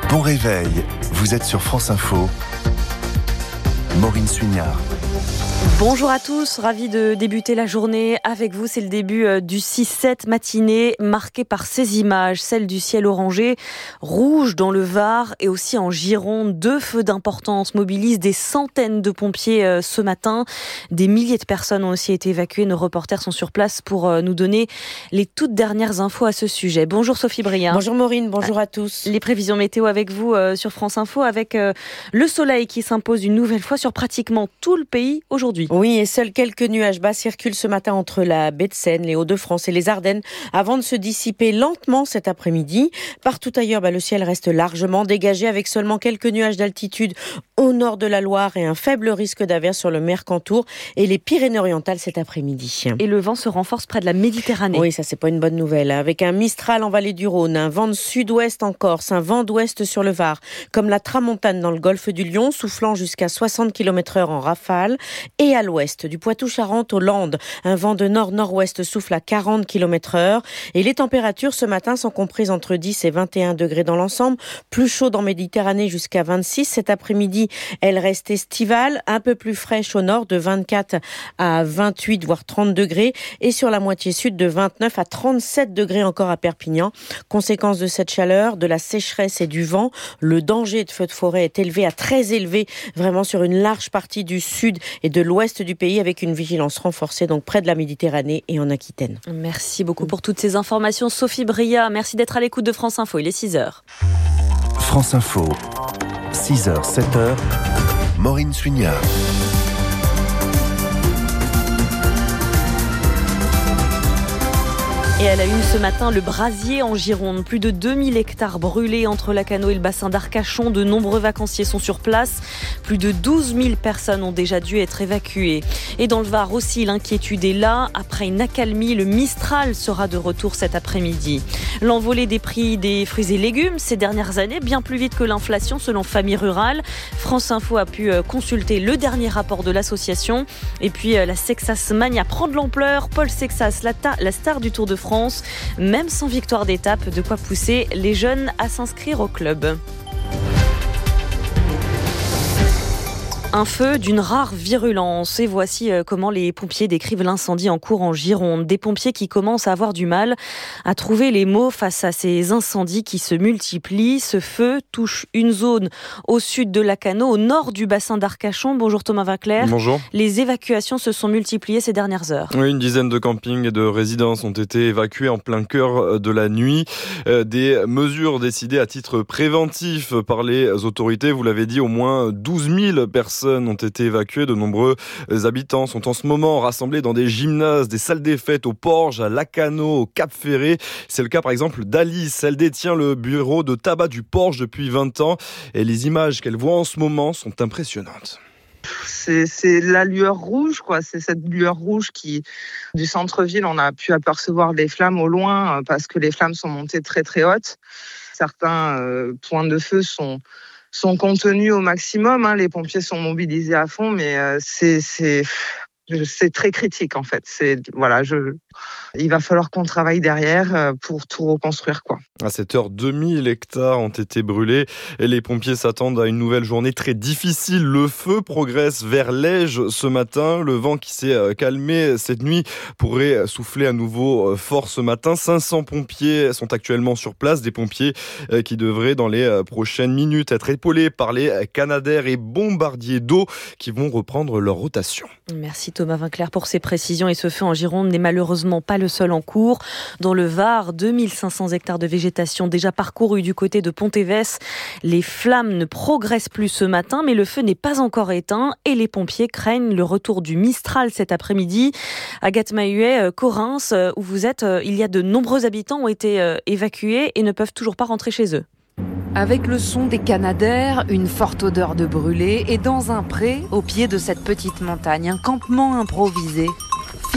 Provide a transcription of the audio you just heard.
Bon réveil, vous êtes sur France Info. Maureen Suignard. Bonjour à tous, ravi de débuter la journée avec vous. C'est le début du 6-7 matinée marqué par ces images, celle du ciel orangé, rouge dans le Var et aussi en Gironde. 2 feux d'importance mobilisent des centaines de pompiers ce matin. Des milliers de personnes ont aussi été évacuées. Nos reporters sont sur place pour nous donner les toutes dernières infos à ce sujet. Bonjour Sophie Bria. Bonjour Maureen, bonjour à tous. Les prévisions météo avec vous sur France Info avec le soleil qui s'impose une nouvelle fois sur pratiquement tout le pays aujourd'hui. Oui, et seuls quelques nuages bas circulent ce matin entre la baie de Seine, les Hauts-de-France et les Ardennes avant de se dissiper lentement cet après-midi. Partout ailleurs, le ciel reste largement dégagé avec seulement quelques nuages d'altitude au nord de la Loire et un faible risque d'averse sur le Mercantour et les Pyrénées-Orientales cet après-midi. Et le vent se renforce près de la Méditerranée. Oui, ça c'est pas une bonne nouvelle. Avec un Mistral en vallée du Rhône, un vent de sud-ouest en Corse, un vent d'ouest sur le Var, comme la tramontane dans le golfe du Lion, soufflant jusqu'à 60 km/h en rafale. Et à l'ouest, du Poitou-Charentes aux Landes, un vent de nord-nord-ouest souffle à 40 km/h. Et les températures ce matin sont comprises entre 10 et 21 degrés dans l'ensemble. Plus chaud en Méditerranée jusqu'à 26. Cet après-midi, elle reste estivale, un peu plus fraîche au nord de 24 à 28 voire 30 degrés. Et sur la moitié sud de 29 à 37 degrés encore à Perpignan. Conséquence de cette chaleur, de la sécheresse et du vent, le danger de feux de forêt est élevé à très élevé, vraiment sur une large partie du sud et de l'ouest du pays avec une vigilance renforcée donc près de la Méditerranée et en Aquitaine. Merci beaucoup pour toutes ces informations. Sophie Bria, merci d'être à l'écoute de France Info. Il est 6h. France Info, 6h, 7h, Maureen Suignard. Et à la une ce matin, le brasier en Gironde. Plus de 2000 hectares brûlés entre Lacanau et le bassin d'Arcachon. De nombreux vacanciers sont sur place. Plus de 12 000 personnes ont déjà dû être évacuées. Et dans le Var aussi, l'inquiétude est là. Après une accalmie, le Mistral sera de retour cet après-midi. L'envolée des prix des fruits et légumes ces dernières années, bien plus vite que l'inflation selon Famille Rurale. France Info a pu consulter le dernier rapport de l'association. Et puis la Sexas Mania prend de l'ampleur. Paul Sexas, la star du Tour de France, même sans victoire d'étape, de quoi pousser les jeunes à s'inscrire au club. Un feu d'une rare virulence. Et voici comment les pompiers décrivent l'incendie en cours en Gironde. Des pompiers qui commencent à avoir du mal à trouver les mots face à ces incendies qui se multiplient. Ce feu touche une zone au sud de Lacanau, au nord du bassin d'Arcachon. Bonjour Thomas Vinclair. Bonjour. Les évacuations se sont multipliées ces dernières heures. Oui, une dizaine de campings et de résidences ont été évacués en plein cœur de la nuit. Des mesures décidées à titre préventif par les autorités. Vous l'avez dit, au moins 12 000 personnes ont été évacuées. De nombreux habitants sont en ce moment rassemblés dans des gymnases, des salles des fêtes au Porge, à Lacanau, au Cap-Ferré. C'est le cas par exemple d'Alice. Elle détient le bureau de tabac du Porge depuis 20 ans et les images qu'elle voit en ce moment sont impressionnantes. C'est la lueur rouge, quoi. C'est cette lueur rouge du centre-ville, on a pu apercevoir des flammes au loin parce que les flammes sont montées très très hautes. Certains points de feu sont contenus au maximum. Les pompiers sont mobilisés à fond, mais c'est très critique en fait. Il va falloir qu'on travaille derrière pour tout reconstruire, quoi. À cette heure, 2000 hectares ont été brûlés et les pompiers s'attendent à une nouvelle journée très difficile. Le feu progresse vers l'Ège ce matin. Le vent qui s'est calmé cette nuit pourrait souffler à nouveau fort ce matin. 500 pompiers sont actuellement sur place. Des pompiers qui devraient dans les prochaines minutes être épaulés par les canadaires et bombardiers d'eau qui vont reprendre leur rotation. Merci Thomas Vinclair pour ces précisions. Et ce feu en Gironde n'est malheureusement pas le seul en cours. Dans le Var, 2500 hectares de végétation déjà parcourus du côté de Pontévès. Les flammes ne progressent plus ce matin, mais le feu n'est pas encore éteint et les pompiers craignent le retour du Mistral cet après-midi. Agathe Mahuet, Correns, où vous êtes, il y a de nombreux habitants ont été évacués et ne peuvent toujours pas rentrer chez eux. Avec le son des canadaires, une forte odeur de brûlé et dans un pré, au pied de cette petite montagne, un campement improvisé.